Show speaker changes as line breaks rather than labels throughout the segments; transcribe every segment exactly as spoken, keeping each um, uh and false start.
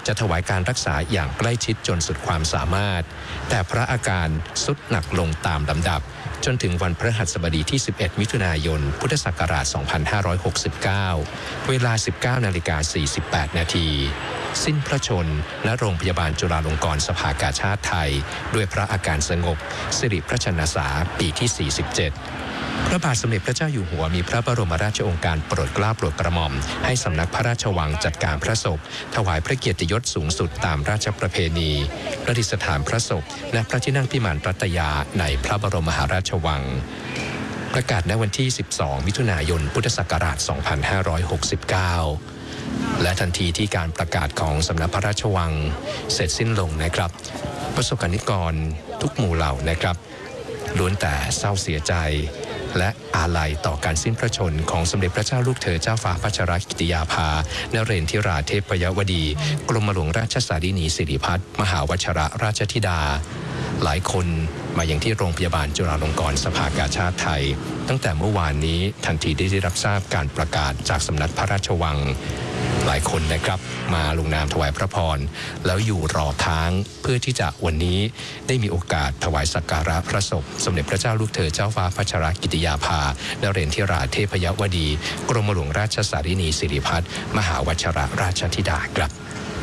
จะถวายการรักษาอย่างใกล้ชิดจนสุดความสามารถแต่พระอาการทรุดหนักลงตามลำดับจนถึงวันพฤหัสบดีที่สิบเอ็ดมิถุนายนพุทธศักราชสองพันห้าร้อยหกสิบเก้าเวลา สิบเก้านาฬิกาสี่สิบแปดนาทีสิ้นพระชนม์ณโรงพยาบาลจุฬาลงกรณ์สภากาชาดไทยด้วยพระอาการสงบสิริพระชนสาปีที่สี่สิบเจ็ดพระบาทสมเด็จพระเจ้าอยู่หัวมีพระบรมราชโองการโปรดเกล้าโปรดกระหม่อมให้สำนักพระราชวังจัดการพระศพถวายพระเกียรติยศสูงสุดตามราชประเพณีประดิษฐานพระศพและพระที่นั่งพิมานรัตยาในพระบรมมหาราชวังประกาศในวันที่สิบสองมิถุนายนพุทธศักราชสองพันห้าร้อยหกสิบเก้าและทันทีที่การประกาศของสำนักพระราชวังเสร็จสิ้นลงนะครับประสบกนิกรทุกหมู่เหล่านะครับล้วนแต่เศร้าเสียใจและอาลัยต่อการสิ้นพระชนของสมเด็จพระเจ้าลูกเธอเจ้าฟ้าพัชรกิติยาภานเรนทิราเทพยวดีกรมหลวงราชสารินีสิริพัฒน์มหาวชรราชธิดาหลายคนมาอย่างที่โรงพยาบาลจุฬาลงกรณ์สภากาชาดไทยตั้งแต่เมื่อวานนี้ทันทีได้รับทราบการประกาศจากสำนักพระราชวังหลายคนนะครับมาลงนามถวายพระพรแล้วอยู่รอค้างเพื่อที่จะวันนี้ได้มีโอกาสถวายสักการะพระศพสมเด็จพระเจ้าลูกเธอเจ้าฟ้าพัชรกิติยาภานเรนทิราเทพยวดีกรมหลวงราชสารินีสิริพัฒน์มหาวชรราชธิดาครับ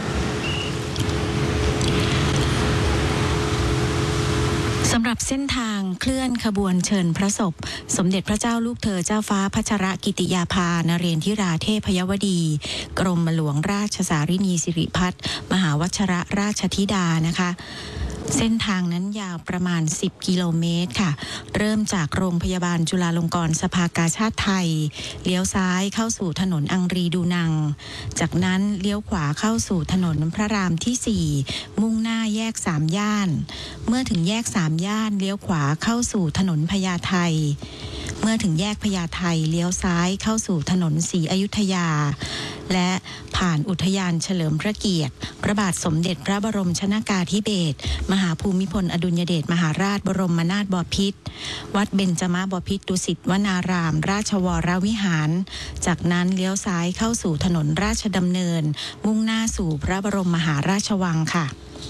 สำหรับเส้นทางเคลื่อนขบวนเชิญพระศพสมเด็จพระเจ้าลูกเธอเจ้าฟ้าพัชรกิติยาภานเรนทิราเทพยวดีกรมหลวงราชสารินีสิริพัฒน์มหาวชรราชธิดานะคะเส้นทางนั้นยาวประมาณสิบกิโลเมตรค่ะเริ่มจากโรงพยาบาลจุฬาลงกรณ์สภากาชาดไทยเลี้ยวซ้ายเข้าสู่ถนนอังรีดูนังจากนั้นเลี้ยวขวาเข้าสู่ถนนพระรามที่สี่มุ่งหน้าแยกสามย่านเมื่อถึงแยกสามย่านเลี้ยวขวาเข้าสู่ถนนพญาไทเมื่อถึงแยกพญาไทเลี้ยวซ้ายเข้าสู่ถนนศรีอยุธยาและผ่านอุทยานเฉลิมพระเกียรติพระบาทสมเด็จพระบรมชนกาธิเบศรมหาภูมิพลอดุลยเดชมหาราชบรมนาถบพิตรวัดเบญจมบพิตรดุสิตวนารามราชวรวิหารจากนั้นเลี้ยวซ้ายเข้าสู่ถนนราชดำเนินมุ่งหน้าสู่พระบรมมหาราชวังค่ะ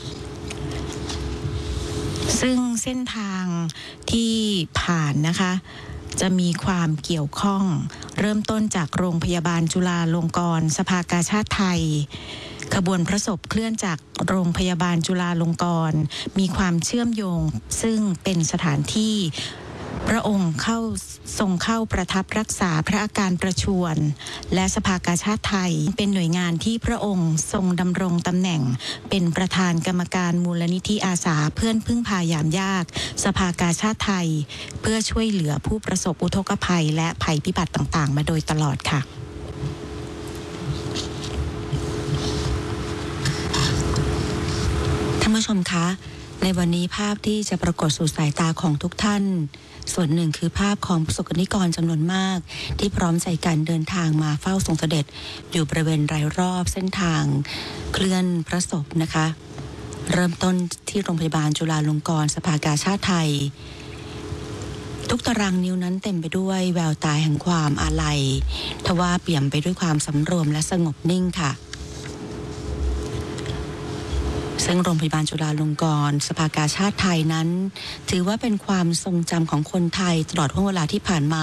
ซึ่งเส้นทางที่ผ่านนะคะจะมีความเกี่ยวข้องเริ่มต้นจากโรงพยาบาลจุฬาลงกรณ์สภากาชาดไทยขบวนพระศพเคลื่อนจากโรงพยาบาลจุฬาลงกรณ์มีความเชื่อมโยงซึ่งเป็นสถานที่พระองค์เข้าทรงเข้าประทับรักษาพระอาการประชวรและสภากาชาดไทยเป็นหน่วยงานที่พระองค์ทรงดำรงตำแหน่งเป็นประธานกรรมการมูลนิธิอาสาเพื่อนพึ่งพายามยากสภากาชาดไทยเพื่อช่วยเหลือผู้ประสบอุทกภัยและภัยพิบัติต่างๆมาโดยตลอดค่ะท่านผู้ชมคะในวันนี้ภาพที่จะปรากฏสู่สายตาของทุกท่านส่วนหนึ่งคือภาพของประสบกนิกรจำนวนมากที่พร้อมใจกันเดินทางมาเฝ้าทรงเสด็จอยู่บริเวณรายรอบเส้นทางเคลื่อนพระศพนะคะเริ่มต้นที่โรงพยาบาลจุฬาลงกรณ์สภากาชาดไทยทุกตารางนิ้วนั้นเต็มไปด้วยแววตาแห่งความอาลัยทว่าเปี่ยมไปด้วยความสำรวมและสงบนิ่งค่ะซึ่งโรงพยาบาลจุฬาลงกรณ์สภากาชาดไทยนั้นถือว่าเป็นความทรงจำของคนไทยตลอดห่วงเวลาที่ผ่านมา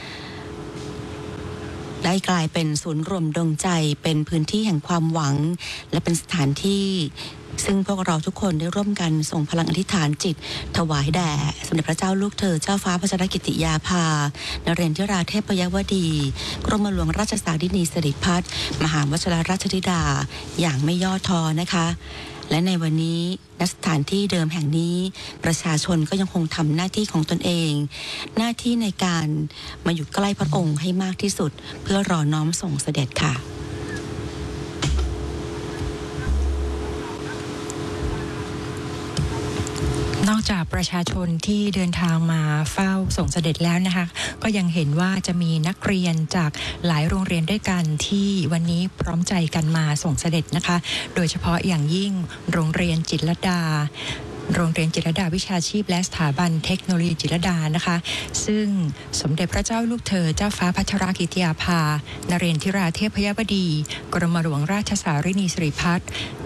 ได้กลายเป็นศูนย์รวมดวงใจเป็นพื้นที่แห่งความหวังและเป็นสถานที่ซึ่งพวกเราทุกคนได้ร่วมกันส่งพลังอธิษฐานจิตถวายแด่สมเด็จพระเจ้าลูกเธอเจ้าฟ้าพัชรกิติยาภานเรนทิราเทพยวดีกรมหลวงราชสารินีสิริพัฒน์มหาวชรราชธิดาอย่างไม่ย่อท้อนะคะและในวันนี้ณสถานที่เดิมแห่งนี้ประชาชนก็ยังคงทำหน้าที่ของตนเองหน้าที่ในการมาอยู่ใกล้พระองค์ให้มากที่สุดเพื่อรอน้อมส่งเสด็จค่ะนอกจากประชาชนที่เดินทางมาเฝ้าส่งเสด็จแล้วนะคะก็ยังเห็นว่าจะมีนักเรียนจากหลายโรงเรียนด้วยกันที่วันนี้พร้อมใจกันมาส่งเสด็จนะคะโดยเฉพาะอย่างยิ่งโรงเรียนจิตรลดาโรงเรียนจิตรลดาวิชาชีพและสถาบันเทคโนโลยีจิตรลดานะคะซึ่งสมเด็จพระเจ้าลูกเธอเจ้าฟ้าพัชรกิติยาภานเรนทิราเทพยวดีกรมหลวงราชสารินีสิริพัฒน์